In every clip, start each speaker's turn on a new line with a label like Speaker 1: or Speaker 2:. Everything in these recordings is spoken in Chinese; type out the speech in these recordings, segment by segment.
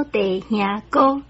Speaker 1: 弟兄哥。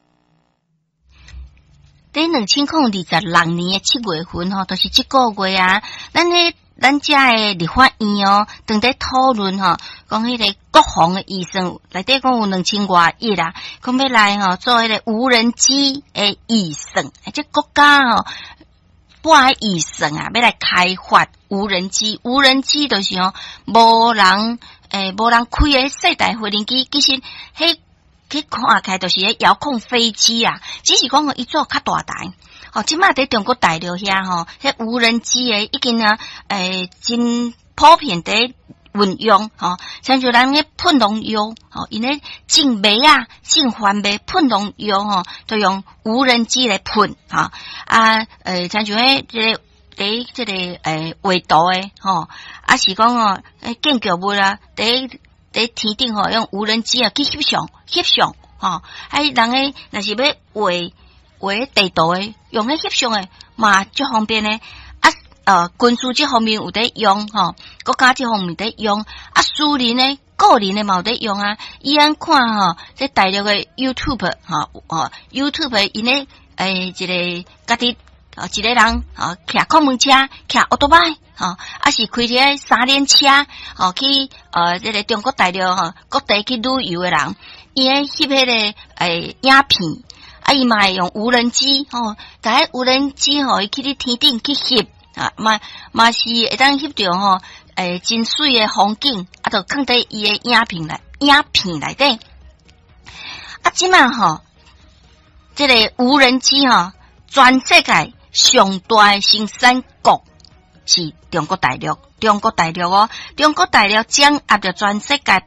Speaker 2: 在2026年7月份吼，就是这个月啊，咱家的立法院哦，正在讨论吼，讲迄个国防的预算内底讲有2000多亿啦，讲要来吼做迄个无人机的预算，这国家吼拨预算啊，要来开发无人机。无人机就是吼无人开的世代飞行机，其实迄看起来就是迄遥控飞机啊，只是讲伊做较大台。即马在中国大陆遐吼，迄无人机诶已经啊，真普遍伫运用吼，像就咱迄喷农药吼，因咧种麦啊、种番麦喷农药吼，就用无人机来喷吼像就迄这个画图诶吼，是讲建筑物啊，伫天顶吼用无人机啊去翕相吼，人诶若是要画地图诶，用迄翕相诶嘛足方便诶。军事这方面有在用吼，国家这方面在用，私人诶个人诶嘛有在用啊。伊安看吼，在大陆诶 YouTube 吼，YouTube 因咧一个家己一个人骑空门车，骑奥多麦吼，是开这个三轮车吼去这个中国大陆吼各地去旅游诶人，伊咧翕迄个影片。伊嘛会用无人机吼，在无人机吼，伊去你天顶去翕嘛是会当翕到吼，真水诶风景，就放在伊诶影片内底。即马吼，这个无人机吼，全世界上大诶生产国是中国大陆。中国大陆掌握着全世界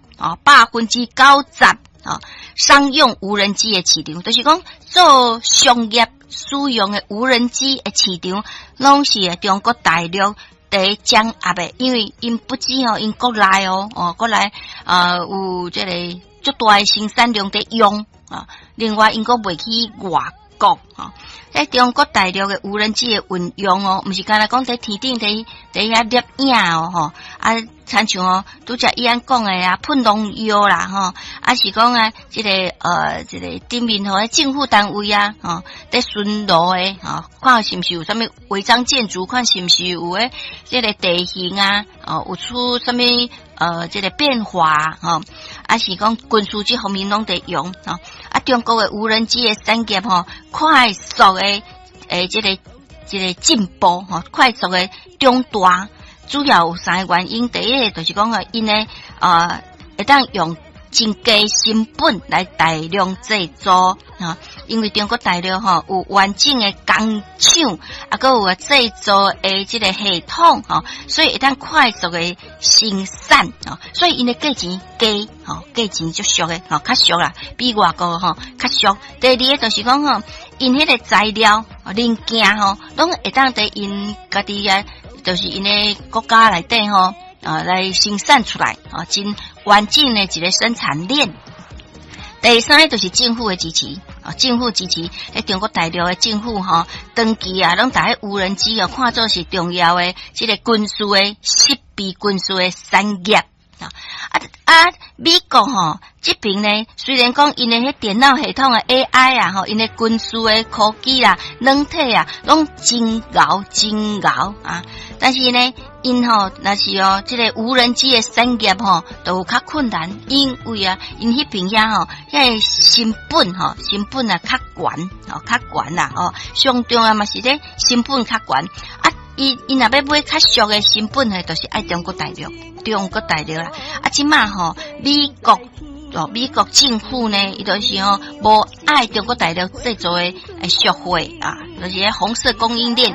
Speaker 2: 90%商用无人机的市场，就是讲做商业使用的无人机的市场，拢是中国大陆在掌握的。因为因不止因国内国内有这个足大的生产量在用另外因国卖去外国在中国大陆的无人机的运用不是干那讲在天顶在遐摄影亲像拄则伊安讲的喷农药啦是讲这个顶面政府单位在巡逻的看是毋是有啥物违章建筑，看是毋是有这个地形有出啥物这个变化是讲军事这方面拢在用中国的无人机的产业快速的这个进步快速的长大。主要有3个原因，第一就是讲因呢会当用真低成本来大量制作因为中国大陆有完整的工厂，还有制作的这个系统所以会当快速的生产所以因的价钱低价钱就俗的较俗啦，比外国较俗。第二个就是讲因迄个材料零件拢会当在因家己就是因的国家内底来生产出来真完整的一个生产链。第三个就是政府的支持政府支持在中国大陆的政府长期拢把无人机看作是重要的这个军事的设备、军事的产业美国这边呢，虽然讲因的迄电脑系统的 AI 因的军事的科技啦、软体拢真牛但是呢，因若是这个无人机的产业都有较困难，因为因迄边遐迄成本较悬啦上中嘛是咧成本较悬伊若要买较俗的成本就是爱中国大陆啦即马美国政府呢，伊就是无爱中国大陆制作的俗货就是红色供应链